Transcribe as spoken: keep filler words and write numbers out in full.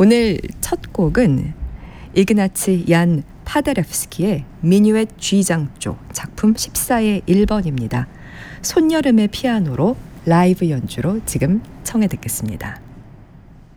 오늘 첫 곡은 이그나츠 얀 파데레프스키의 미뉴엣 G장조 작품 십사의 일 번입니다. 손여름의 피아노로 라이브 연주로 지금 청해 듣겠습니다.